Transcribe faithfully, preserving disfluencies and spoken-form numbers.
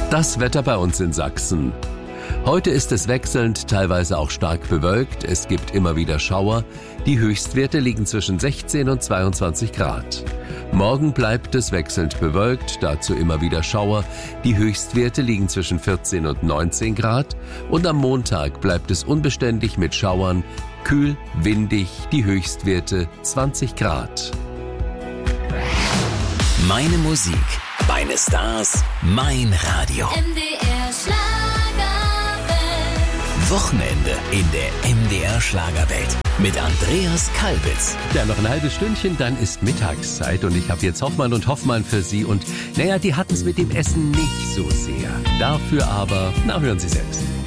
Das Wetter bei uns in Sachsen. Heute ist es wechselnd, teilweise auch stark bewölkt. Es gibt immer wieder Schauer. Die Höchstwerte liegen zwischen sechzehn und zweiundzwanzig Grad. Morgen bleibt es wechselnd bewölkt, dazu immer wieder Schauer. Die Höchstwerte liegen zwischen vierzehn und neunzehn Grad. Und am Montag bleibt es unbeständig mit Schauern. Kühl, windig, die Höchstwerte zwanzig Grad. Meine Musik, meine Stars, mein Radio. M D R Schlagerwelt. Wochenende in der M D R Schlagerwelt mit Andreas Kalbitz. Ja, noch ein halbes Stündchen, dann ist Mittagszeit und ich habe jetzt Hoffmann und Hoffmann für Sie. Und naja, die hatten es mit dem Essen nicht so sehr. Dafür aber, na, hören Sie selbst.